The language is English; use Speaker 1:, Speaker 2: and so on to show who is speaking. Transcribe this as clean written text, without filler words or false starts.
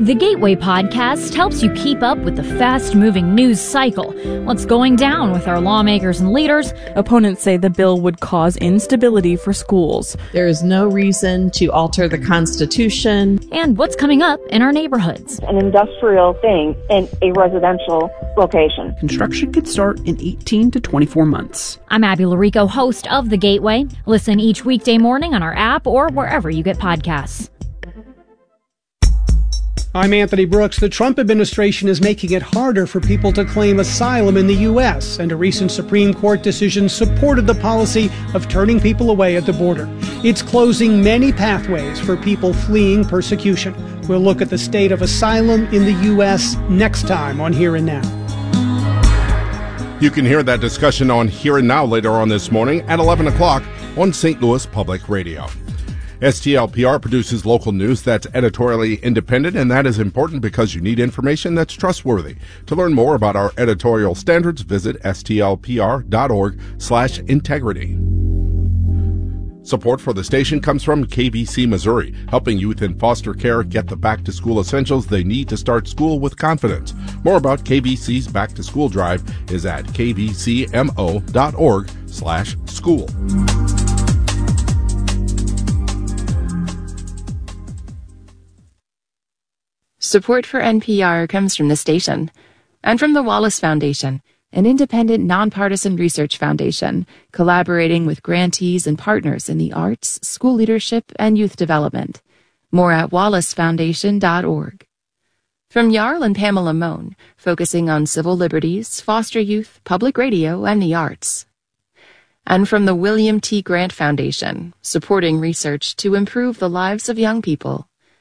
Speaker 1: The Gateway Podcast helps you keep up with the fast-moving news cycle. What's going down with our lawmakers and leaders?
Speaker 2: Opponents say the bill would cause instability for schools.
Speaker 3: There is no reason to alter the Constitution.
Speaker 1: And what's coming up in our neighborhoods.
Speaker 4: An industrial thing in a residential location.
Speaker 5: Construction could start in 18 to 24 months.
Speaker 1: I'm Abby Larico, host of The Gateway. Listen each weekday morning on our app or wherever you get podcasts.
Speaker 6: I'm Anthony Brooks. The Trump administration is making it harder for people to claim asylum in the U.S., and a recent Supreme Court decision supported the policy of turning people away at the border. It's closing many pathways for people fleeing persecution. We'll look at the state of asylum in the U.S. next time on Here and Now.
Speaker 7: You can hear that discussion on Here and Now later on this morning at 11 o'clock on St. Louis Public Radio. STLPR produces local news that's editorially independent, and that is important because you need information that's trustworthy. To learn more about our editorial standards, visit stlpr.org/integrity. Support for the station comes from KBC Missouri, helping youth in foster care get the back-to-school essentials they need to start school with confidence. More about KBC's back-to-school drive is at kbcmo.org/school.
Speaker 8: Support for NPR comes from the station and from the Wallace Foundation, an independent, nonpartisan research foundation collaborating with grantees and partners in the arts, school leadership, and youth development. More at wallacefoundation.org. From Jarl and Pamela Mohn, focusing on civil liberties, foster youth, public radio, and the arts. And from the William T. Grant Foundation, supporting research to improve the lives of young people.